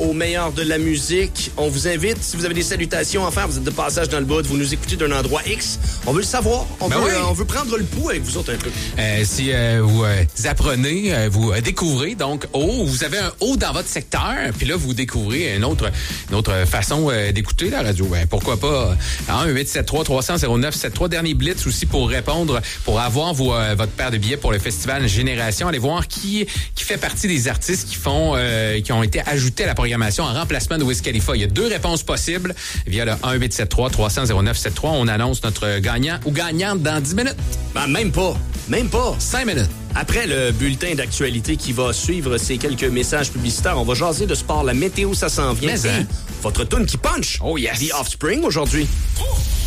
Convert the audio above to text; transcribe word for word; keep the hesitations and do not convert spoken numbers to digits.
au meilleur de la musique. On vous invite, si vous avez des salutations à faire, vous êtes de passage dans le bout, vous nous écoutez d'un endroit X, on veut le savoir. On, ben veut, oui. euh, on veut prendre le pouls avec vous autres un peu. Euh, si euh, vous euh, apprenez, euh, vous euh, découvrez donc O, vous avez un O dans votre secteur, puis là, vous découvrez une autre, une autre façon euh, d'écouter la radio. Ben, pourquoi pas? un huit sept trois trois zéro zéro neuf sept trois, dernier blitz aussi pour répondre, pour avoir vos, euh, votre paire de billets pour le festival Génération. Allez voir qui, qui fait partie des artistes qui font, euh, qui ont été ajoutés à la programmation en remplacement de Wiz Khalifa. Il y a deux réponses possibles via le un huit sept trois trois zéro zéro neuf sept trois. On annonce notre gagnant ou gagnante dans dix minutes. Ben, même pas. Même pas. cinq minutes. Après le bulletin d'actualité qui va suivre ces quelques messages publicitaires, on va jaser de sport. La météo, ça s'en vient. Mais, hein? Votre toune qui punch. Oh yes. The Offspring aujourd'hui. Oh!